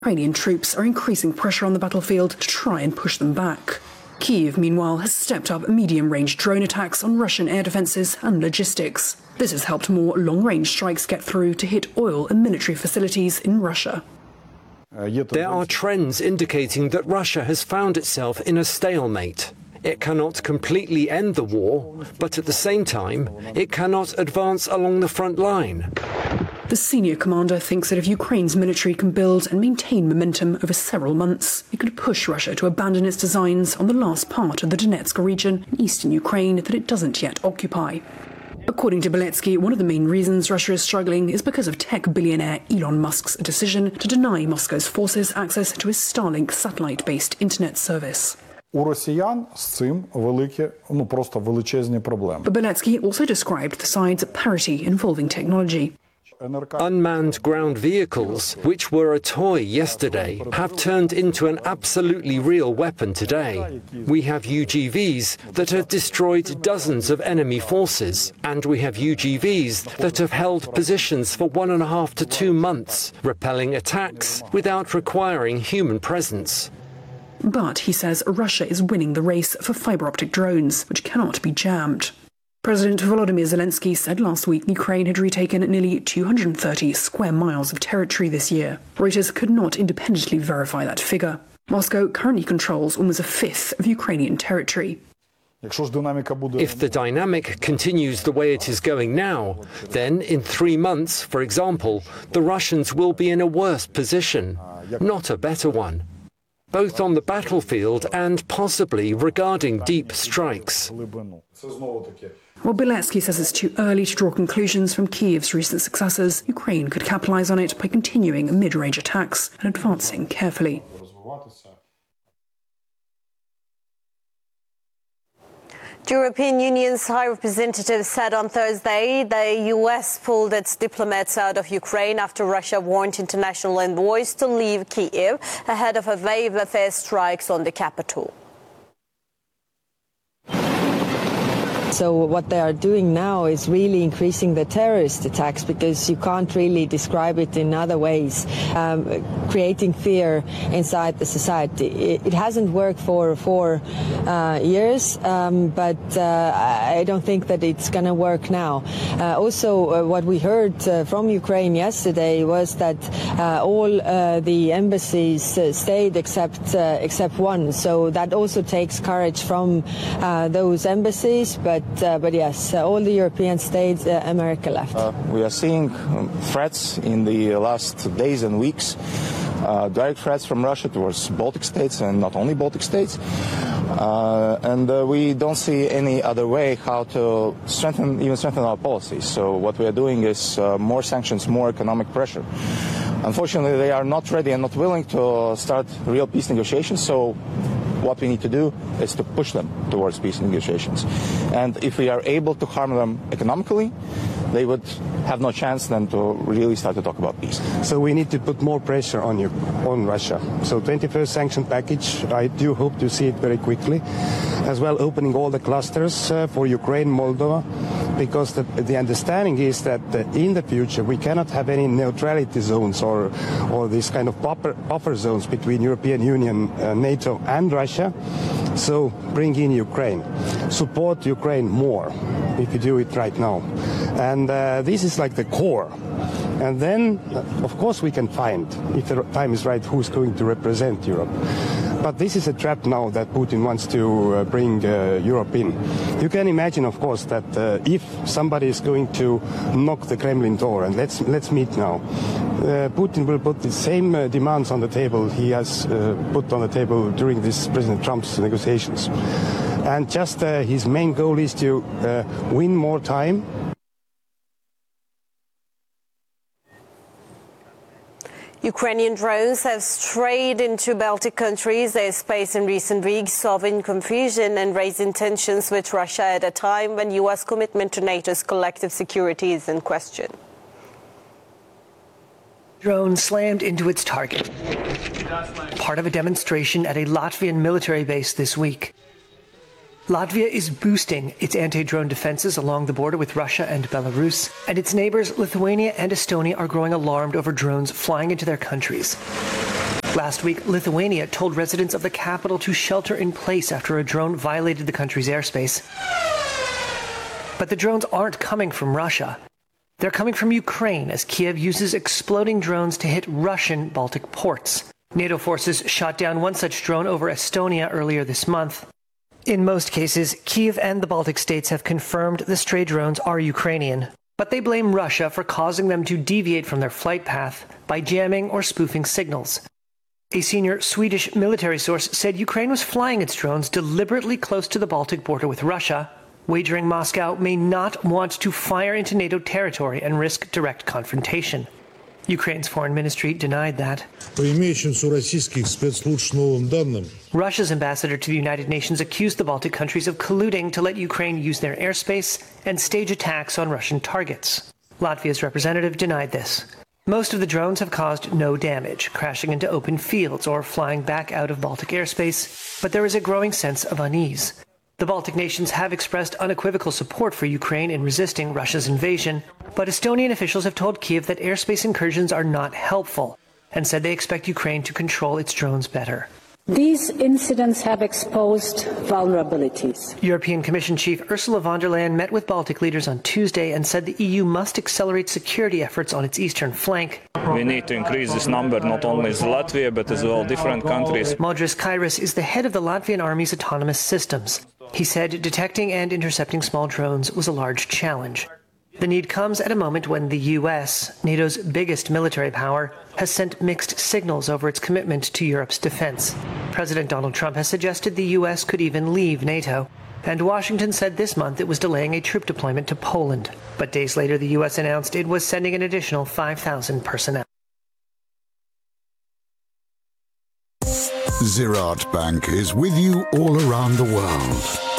Ukrainian troops are increasing pressure on the battlefield to try and push them back. Kyiv, meanwhile, has stepped up medium-range drone attacks on Russian air defences and logistics. This has helped more long-range strikes get through to hit oil and military facilities in Russia. There are trends indicating that Russia has found itself in a stalemate. It cannot completely end the war, but at the same time, it cannot advance along the front line. The senior commander thinks that if Ukraine's military can build and maintain momentum over several months, it could push Russia to abandon its designs on the last part of the Donetsk region in eastern Ukraine that it doesn't yet occupy. According to Beletsky, one of the main reasons Russia is struggling is because of tech billionaire Elon Musk's decision to deny Moscow's forces access to his Starlink satellite-based internet service. У росіян з цим просто величезні проблеми. But Beletsky also described the side's parity involving technology. Unmanned ground vehicles, which were a toy yesterday, have turned into an absolutely real weapon today. We have UGVs that have destroyed dozens of enemy forces, and we have UGVs that have held positions for 1.5 to 2 months, repelling attacks without requiring human presence. But, he says, Russia is winning the race for fibre-optic drones, which cannot be jammed. President Volodymyr Zelensky said last week Ukraine had retaken nearly 230 square miles of territory this year. Reuters could not independently verify that figure. Moscow currently controls almost a fifth of Ukrainian territory. If the dynamic continues the way it is going now, then in 3 months, for example, the Russians will be in a worse position, not a better one, both on the battlefield and possibly regarding deep strikes. While Beletsky says it's too early to draw conclusions from Kyiv's recent successes, Ukraine could capitalise on it by continuing mid-range attacks and advancing carefully. The European Union's High Representative said on Thursday the US pulled its diplomats out of Ukraine after Russia warned international envoys to leave Kyiv ahead of a wave of air strikes on the capital. So what they are doing now is really increasing the terrorist attacks, because you can't really describe it in other ways, creating fear inside the society. It hasn't worked for 4 years, but I don't think that it's going to work now. Also, what we heard from Ukraine yesterday was that all the embassies stayed except one. So that also takes courage from those embassies, but yes, all the European states, America left. We are seeing threats in the last days and weeks, direct threats from Russia towards Baltic states, and not only Baltic states. And we don't see any other way how to strengthen our policies. So what we are doing is more sanctions, more economic pressure. Unfortunately, they are not ready and not willing to start real peace negotiations. So what we need to do is to push them towards peace negotiations. And if we are able to harm them economically, they would have no chance then to really start to talk about peace. So we need to put more pressure on Russia. So 21st sanction package, I do hope to see it very quickly. As well, opening all the clusters for Ukraine, Moldova, because the understanding is that in the future we cannot have any neutrality zones or these kind of buffer zones between European Union, NATO and Russia. So bring in Ukraine. Support Ukraine more if you do it right now. And this is like the core. And then, of course, we can find, if the time is right, who's going to represent Europe. But this is a trap now that Putin wants to bring Europe in. You can imagine, of course, that if somebody is going to knock the Kremlin door, and let's meet now, Putin will put the same demands on the table he has put on the table during this President Trump's negotiations. And just his main goal is to win more time. Ukrainian drones have strayed into Baltic countries' airspace in recent weeks, solving confusion and raising tensions with Russia at a time when U.S. commitment to NATO's collective security is in question. Drone slammed into its target, part of a demonstration at a Latvian military base this week. Latvia is boosting its anti-drone defenses along the border with Russia and Belarus, and its neighbors Lithuania and Estonia are growing alarmed over drones flying into their countries. Last week, Lithuania told residents of the capital to shelter in place after a drone violated the country's airspace. But the drones aren't coming from Russia. They're coming from Ukraine as Kiev uses exploding drones to hit Russian Baltic ports. NATO forces shot down one such drone over Estonia earlier this month. In most cases, Kiev and the Baltic states have confirmed the stray drones are Ukrainian, but they blame Russia for causing them to deviate from their flight path by jamming or spoofing signals. A senior Swedish military source said Ukraine was flying its drones deliberately close to the Baltic border with Russia, wagering Moscow may not want to fire into NATO territory and risk direct confrontation. Ukraine's foreign ministry denied that. Russia's ambassador to the United Nations accused the Baltic countries of colluding to let Ukraine use their airspace and stage attacks on Russian targets. Latvia's representative denied this. Most of the drones have caused no damage, crashing into open fields or flying back out of Baltic airspace, but there is a growing sense of unease. The Baltic nations have expressed unequivocal support for Ukraine in resisting Russia's invasion, but Estonian officials have told Kiev that airspace incursions are not helpful and said they expect Ukraine to control its drones better. These incidents have exposed vulnerabilities. European Commission Chief Ursula von der Leyen met with Baltic leaders on Tuesday and said the EU must accelerate security efforts on its eastern flank. We need to increase this number, not only as Latvia, but as well different countries. Modris Kairis is the head of the Latvian Army's autonomous systems. He said detecting and intercepting small drones was a large challenge. The need comes at a moment when the U.S., NATO's biggest military power, has sent mixed signals over its commitment to Europe's defense. President Donald Trump has suggested the U.S. could even leave NATO, and Washington said this month it was delaying a troop deployment to Poland. But days later, the U.S. announced it was sending an additional 5,000 personnel. Ziraat Bank is with you all around the world.